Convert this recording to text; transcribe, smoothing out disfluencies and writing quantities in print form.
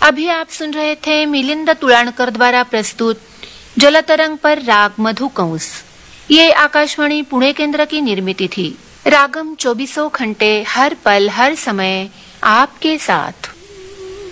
अभी आप सुन रहे थे मिलिंद तुलाणकर द्वारा प्रस्तुत जलतरंग पर राग मधुकंस। ये आकाशवाणी पुणे केंद्र की निर्मित थी। रागम 24 घंटे हर पल हर समय आपके साथ।